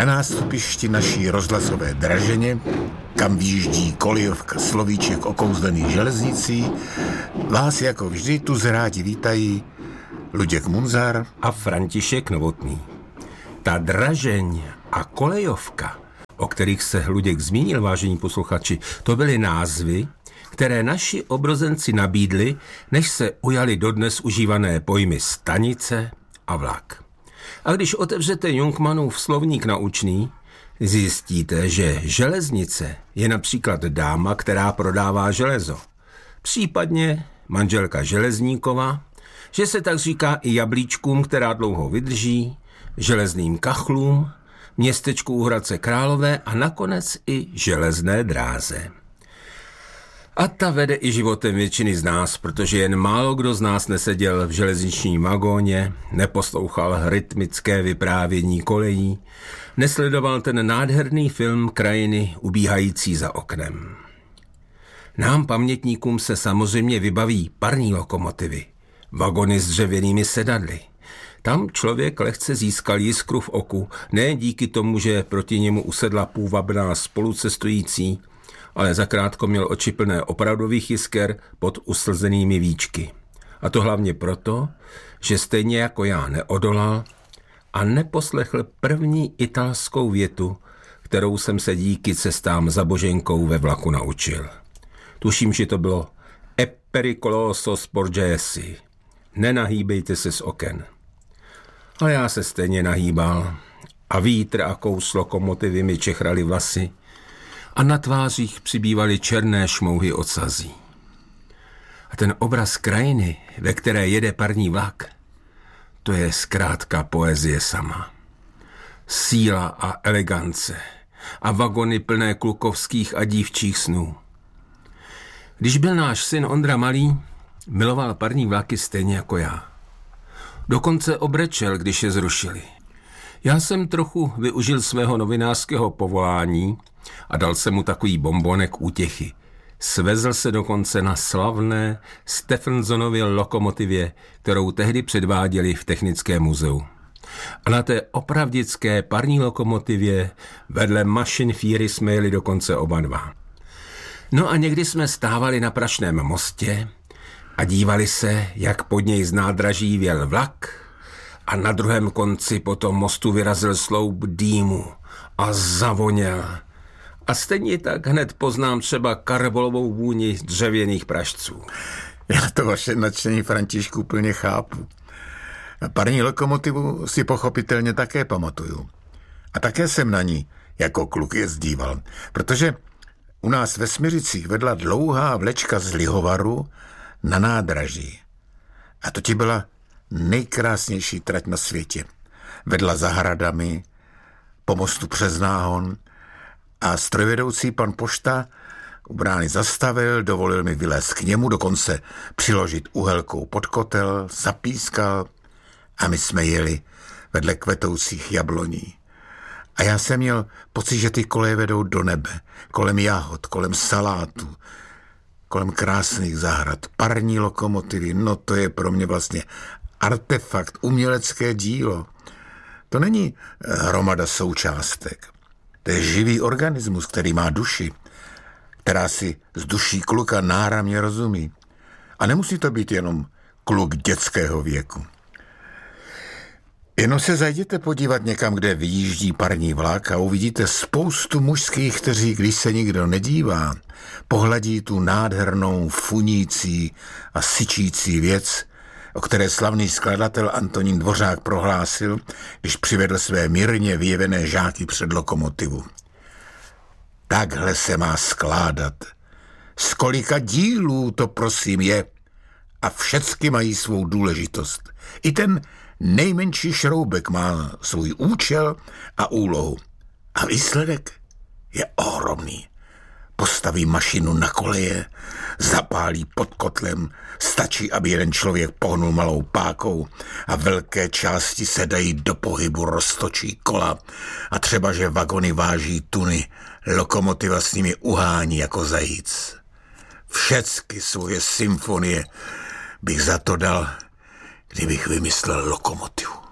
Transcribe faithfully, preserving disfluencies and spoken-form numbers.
Na nástupišti naší rozhlasové draženě, kam výjíždí kolejovka Slovíček okouzlených železnicí, vás jako vždy tu zrádi vítají Luděk Munzar a František Novotný. Ta dražeň a kolejovka, o kterých se Luděk zmínil, vážení posluchači, to byly názvy, které naši obrozenci nabídli, než se ujali dodnes užívané pojmy stanice a vlak. A když otevřete Jungmannův slovník naučný, zjistíte, že železnice je například dáma, která prodává železo. Případně manželka železníkova, že se tak říká i jablíčkům, která dlouho vydrží, železným kachlům, městečku u Hradce Králové a nakonec i železné dráze. A ta vede i životem většiny z nás, protože jen málo kdo z nás neseděl v železničním vagóně, neposlouchal rytmické vyprávění kolejí, nesledoval ten nádherný film krajiny ubíhající za oknem. Nám pamětníkům se samozřejmě vybaví parní lokomotivy, vagony s dřevěnými sedadly. Tam člověk lehce získal jiskru v oku, ne díky tomu, že proti němu usedla půvabná spolucestující, ale zakrátko měl oči plné opravdových jisker pod uslzenými víčky. A to hlavně proto, že stejně jako já neodolal a neposlechl první italskou větu, kterou jsem se díky cestám za Boženkou ve vlaku naučil. Tuším, že to bylo "E pericoloso sporgersi", nenahýbejte se z oken. A já se stejně nahýbal a vítr a kous lokomotivy mi čechrali vlasy a na tvářích přibývaly černé šmouhy od sazí. A ten obraz krajiny, ve které jede parní vlak, to je zkrátka poezie sama. Síla a elegance a vagony plné klukovských a dívčích snů. Když byl náš syn Ondra malý, miloval parní vlaky stejně jako já. Dokonce obrečel, když je zrušili. Já jsem trochu využil svého novinářského povolání a dal jsem mu takový bombonek útěchy. Svezl se dokonce na slavné Stephensonově lokomotivě, kterou tehdy předváděli v Technickém muzeu. A na té opravdické parní lokomotivě vedle Machine Fiery jsme jeli dokonce oba dva. No a někdy jsme stávali na Prašném mostě a dívali se, jak pod něj z nádraží vjel vlak a na druhém konci po tom mostu vyrazil sloup dýmu a zavoněl. A stejně tak hned poznám třeba karbolovou vůni dřevěných pražců. Já to vaše nadšení, Františku, plně chápu. Parní lokomotivu si pochopitelně také pamatuju. A také jsem na ní jako kluk jezdíval, protože u nás ve Smiřicích vedla dlouhá vlečka z Lihovaru na nádraží. A to ti byla nejkrásnější trať na světě. Vedla za hradami, po mostu přes Náhon a strojvedoucí pan pošta u brány zastavil, dovolil mi vylézt k němu, dokonce přiložit uhelkou pod kotel, zapískal a my jsme jeli vedle kvetoucích jabloní. A já jsem měl pocit, že ty koleje vedou do nebe, kolem jahod, kolem salátů, kolem krásných zahrad, parní lokomotivy, no to je pro mě vlastně artefakt, umělecké dílo. To není hromada součástek. To je živý organismus, který má duši, která si z duší kluka náramně rozumí. A nemusí to být jenom kluk dětského věku. Jenom se zajděte podívat někam, kde vyjíždí parní vlak a uvidíte spoustu mužských, kteří, když se nikdo nedívá, pohladí tu nádhernou, funící a syčící věc, o které slavný skladatel Antonín Dvořák prohlásil, když přivedl své mírně vyjevené žáky před lokomotivu. Takhle se má skládat. Z kolika dílů to prosím je a všecky mají svou důležitost. I ten nejmenší šroubek má svůj účel a úlohu. A výsledek je ohromný. Postaví mašinu na koleje, zapálí pod kotlem, stačí, aby jeden člověk pohnul malou pákou a velké části se dají do pohybu, roztočí kola a třeba, že vagony váží tuny, lokomotiva s nimi uhání jako zajíc. Všecky svoje symfonie bych za to dal, kdybych vymyslel lokomotivu.